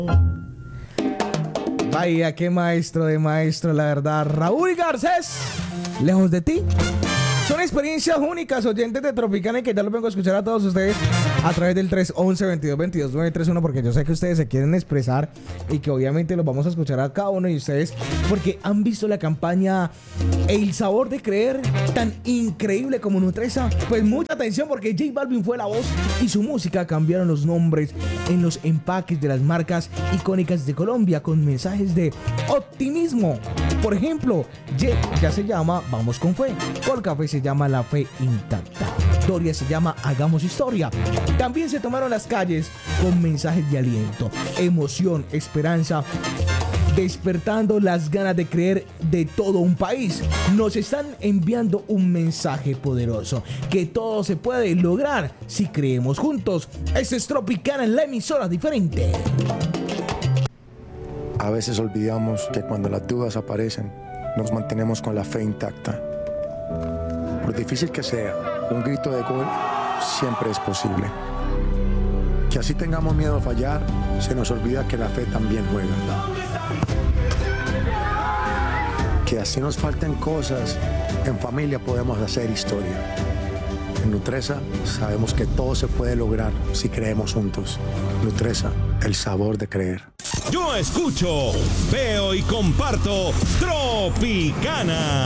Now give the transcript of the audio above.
Vaya, qué maestro de maestro, la verdad. Raúl Garcés, lejos de ti. Son experiencias únicas, oyentes de Tropicana, y que ya los vengo a escuchar a todos ustedes a través del 311-2222-931, porque yo sé que ustedes se quieren expresar y que obviamente los vamos a escuchar a cada uno de ustedes, porque han visto la campaña El Sabor de Creer, tan increíble como Nutresa. Pues mucha atención, porque J Balvin fue la voz y su música cambiaron los nombres en los empaques de las marcas icónicas de Colombia con mensajes de optimismo. Por ejemplo, ya se llama Vamos con Fe, Colcafé se llama La Fe Intacta, Doria se llama Hagamos Historia. También se tomaron las calles con mensajes de aliento, emoción, esperanza, despertando las ganas de creer de todo un país. Nos están enviando un mensaje poderoso, que todo se puede lograr si creemos juntos. Este es Tropicana, en la emisora diferente. A veces olvidamos que cuando las dudas aparecen, nos mantenemos con la fe intacta. Por difícil que sea, un grito de gol siempre es posible. Que así tengamos miedo a fallar, se nos olvida que la fe también juega. Que así nos falten cosas, en familia podemos hacer historia. En Nutresa sabemos que todo se puede lograr si creemos juntos. Nutresa, el sabor de creer. Yo escucho, veo y comparto Tropicana.